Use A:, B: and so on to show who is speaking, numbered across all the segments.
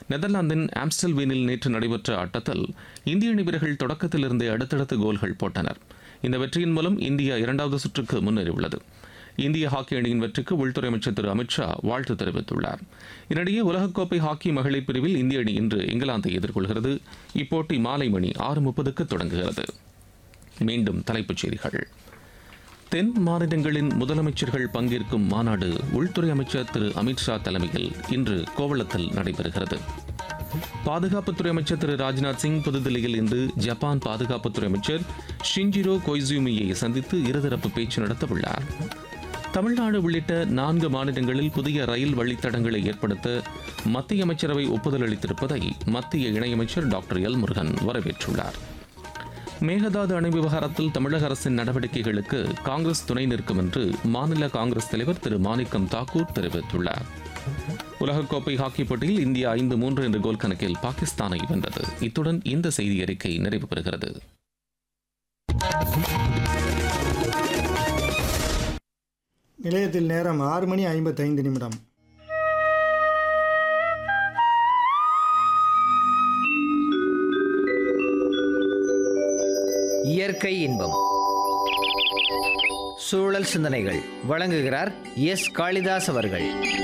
A: நெதர்லாந்தின் ஆம்ஸ்டல்வீனில் நேற்று நடைபெற்ற ஆட்டத்தில் இந்திய அணி வீரர்கள் தொடக்கத்திலிருந்தே அடுத்தடுத்து கோல்கள் போட்டனர். இந்த வெற்றியின் மூலம் இந்தியா இரண்டாவது சுற்றுக்கு முன்னேறியுள்ளது. இந்திய ஹாக்கி அணியின் வெற்றிக்கு உள்துறை அமைச்சர் திரு அமித்ஷா வாழ்த்து தெரிவித்துள்ளார். இதனிடையே உலகக்கோப்பை ஹாக்கி மகளிர் பிரிவில் இந்திய அணி இன்று இங்கிலாந்தை எதிர்கொள்கிறது. இப்போட்டி மாலை மணி 6:30க்கு தொடங்குகிறது. மீண்டும் தலைப்புச் செய்திகள். தென் மாநிலங்களின் முதலமைச்சர்கள் பங்கேற்கும் மாநாடு உள்துறை அமைச்சர் திரு அமித்ஷா தலைமையில் இன்று கோவளத்தில் நடைபெறுகிறது. பாதுகாப்புத்துறை அமைச்சர் திரு ராஜ்நாத் சிங் புதுதில்லியில் இன்று ஜப்பான் பாதுகாப்புத்துறை அமைச்சர் ஷின்ஜிரோ கொய்சூமியை சந்தித்து இருதரப்பு பேச்சு நடத்தவுள்ளார். தமிழ்நாடு உள்ளிட்ட 4 மாநிலங்களில் புதிய ரயில் வழித்தடங்களை ஏற்படுத்த மத்திய அமைச்சரவை ஒப்புதல் அளித்திருப்பதை மத்திய இணையமைச்சர் டாக்டர் எல் முருகன் வரவேற்றுள்ளார். மேகதாது அணை விவகாரத்தில் தமிழக அரசின் நடவடிக்கைகளுக்கு காங்கிரஸ் துணை நிற்கும் என்று மாநில காங்கிரஸ் தலைவர் திரு மாணிக்கம் தாக்கூர் தெரிவித்துள்ளார். உலகக்கோப்பை ஹாக்கி போட்டியில் இந்தியா 5-3 என்ற கோல் கணக்கில் பாகிஸ்தானை வென்றது. இத்துடன் இந்த செய்தி அறிக்கை நிறைவு பெறுகிறது.
B: நிலையத்தில் நேரம் 6:55.
C: இயற்கை இன்பம் சூழல் சிந்தனைகள் வழங்குகிறார் எஸ் காளிதாஸ் அவர்கள்.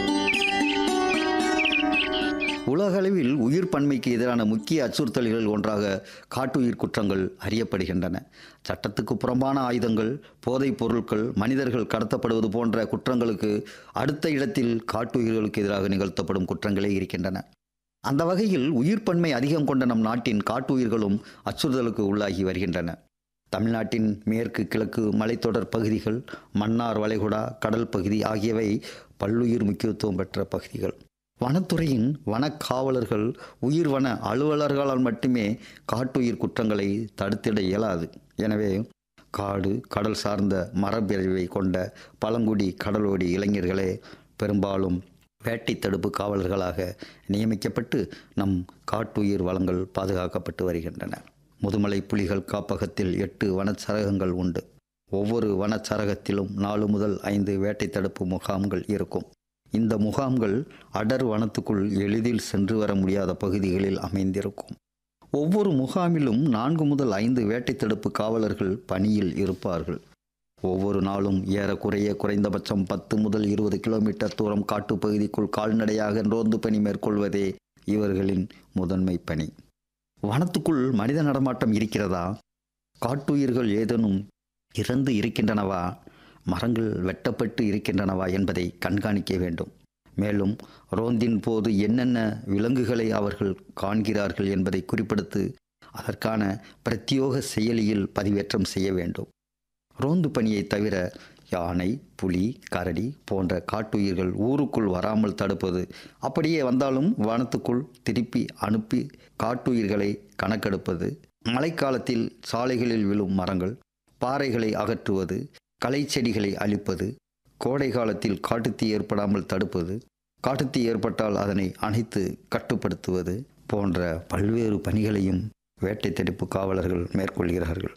D: உலகளவில் உயிர் பன்மைக்கு எதிரான முக்கிய அச்சுறுத்தல்கள் ஒன்றாக காட்டுயிர் குற்றங்கள் அறியப்படுகின்றன. சட்டத்துக்கு புறம்பான ஆயுதங்கள், போதைப் பொருட்கள், மனிதர்கள் கடத்தப்படுவது போன்ற குற்றங்களுக்கு அடுத்த இடத்தில் காட்டுயிர்களுக்கு எதிராக நிகழ்த்தப்படும் குற்றங்களே இருக்கின்றன. அந்த வகையில் உயிர் பன்மை அதிகம் கொண்ட நம் நாட்டின் காட்டுயிர்களும் அச்சுறுத்தலுக்கு உள்ளாகி வருகின்றன. தமிழ்நாட்டின் மேற்கு கிழக்கு மலைத்தொடர் பகுதிகள், மன்னார் வளைகுடா, கடல் பகுதி ஆகியவை பல்லுயிர் முக்கியத்துவம் பெற்ற பகுதிகள். வனத்துறையின் வனக்காவலர்கள், உயிர் வன அலுவலர்களால் மட்டுமே காட்டுயிர் குற்றங்களை தடுத்திட இயலாது. எனவே காடு, கடல் சார்ந்த மரபிறவை கொண்ட பழங்குடி கடலோடி இளைஞர்களே பெரும்பாலும் வேட்டை தடுப்பு காவலர்களாக நியமிக்கப்பட்டு நம் காட்டுயிர் வளங்கள் பாதுகாக்கப்பட்டு வருகின்றன. முதுமலை புலிகள் காப்பகத்தில் 8 வனச்சரகங்கள் உண்டு. ஒவ்வொரு வனச்சரகத்திலும் 4 முதல் 5 வேட்டை தடுப்பு முகாம்கள் இருக்கும். இந்த முகாம்கள் அடர் வனத்துக்குள் எளிதில் சென்று வர முடியாத பகுதிகளில் அமைந்திருக்கும். ஒவ்வொரு முகாமிலும் 4 முதல் 5 வேட்டை தடுப்பு காவலர்கள் பணியில் இருப்பார்கள். ஒவ்வொரு நாளும் ஏறக்குறைய குறைந்தபட்சம் 10 முதல் 20 கிலோமீட்டர் தூரம் காட்டுப்பகுதிக்குள் கால்நடையாக ரோந்து பணி மேற்கொள்வதே இவர்களின் முதன்மை பணி. வனத்துக்குள் மனித நடமாட்டம் இருக்கிறதா? காட்டுயிர்கள் ஏதேனும் இறந்து இருக்கின்றனவா? மரங்கள் வெட்டப்பட்டு இருக்கின்றனவா என்பதை கண்காணிக்க வேண்டும். மேலும் ரோந்தின் போது என்னென்ன விலங்குகளை அவர்கள் காண்கிறார்கள் என்பதை குறிப்பிடுத்து அதற்கான பிரத்யோக செயலியில் பதிவேற்றம் செய்ய வேண்டும். ரோந்து பணியை தவிர யானை, புலி, கரடி போன்ற காட்டுயிர்கள் ஊருக்குள் வராமல் தடுப்பது, அப்படியே வந்தாலும் வனத்துக்குள் திருப்பி அனுப்பி காட்டுயிர்களை கணக்கெடுப்பது, மழைக்காலத்தில் சாலைகளில் விழும் மரங்கள், பாறைகளை அகற்றுவது, களை செடிகளை அழிப்பது, கோடை காலத்தில் காட்டுத்தீ ஏற்படாமல் தடுப்பது, காட்டுத்தீ ஏற்பட்டால் அதனை அணைத்து கட்டுப்படுத்துவது போன்ற பல்வேறு பணிகளையும் வேட்டை தடுப்பு காவலர்கள் மேற்கொள்கிறார்கள்.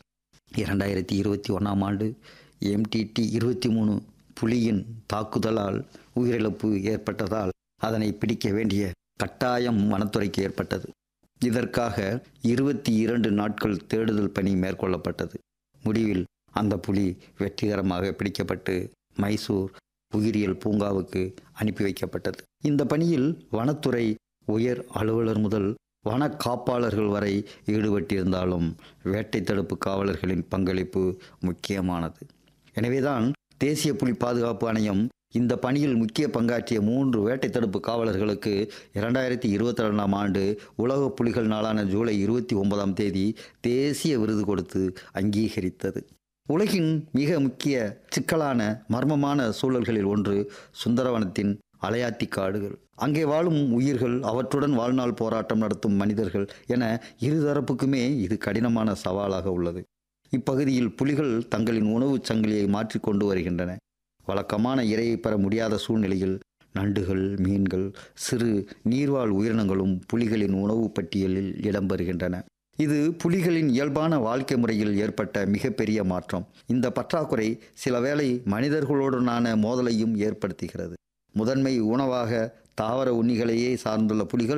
D: 2021ஆம் ஆண்டு MTT 23 புலியின் தாக்குதலால் உயிரிழப்பு ஏற்பட்டதால் அதனை பிடிக்க வேண்டிய கட்டாயம் வனத்துறைக்கு ஏற்பட்டது. இதற்காக 22 நாட்கள் தேடுதல் பணி மேற்கொள்ளப்பட்டது. முடிவில் அந்த புலி வெற்றிகரமாக பிடிக்கப்பட்டு மைசூர் உயிரியல் பூங்காவுக்கு அனுப்பி வைக்கப்பட்டது. இந்த பணியில் வனத்துறை உயர் அலுவலர் முதல் வன காப்பாளர்கள் வரை ஈடுபட்டிருந்தாலும் வேட்டை தடுப்பு காவலர்களின் பங்களிப்பு முக்கியமானது. எனவேதான் தேசிய புலி பாதுகாப்பு ஆணையம் இந்த பணியில் முக்கிய பங்காற்றிய 3 வேட்டை தடுப்பு காவலர்களுக்கு 2022ஆம் ஆண்டு உலக புலிகள் நாளான ஜூலை 29ஆம் தேதி தேசிய விருது கொடுத்து அங்கீகரித்தது. உலகின் மிக முக்கிய சிக்கலான மர்மமான சூழல்களில் ஒன்று சுந்தரவனத்தின் அலையாத்தி காடுகள். அங்கே வாழும் உயிர்கள், அவற்றுடன் வாழ்நாள் போராட்டம் நடத்தும் மனிதர்கள் என இருதரப்புக்குமே இது கடினமான சவாலாக உள்ளது. இப்பகுதியில் புலிகள் தங்களின் உணவு சங்கிலியை மாற்றிக்கொண்டு வருகின்றன. வழக்கமான இரையை பெற முடியாத சூழ்நிலையில் நண்டுகள், மீன்கள், சிறு நீர்வாழ் உயிரினங்களும் புலிகளின் உணவு பட்டியலில் இடம்பெறுகின்றன. இது புலிகளின் இயல்பான வாழ்க்கை முறையில் ஏற்பட்ட மிகப்பெரிய மாற்றம். இந்த பற்றாக்குறை சில வேளை மனிதர்களுடனான மோதலையும் ஏற்படுத்துகிறது. முதன்மை உணவாக தாவர உண்ணிகளையே சார்ந்துள்ள புலிகள்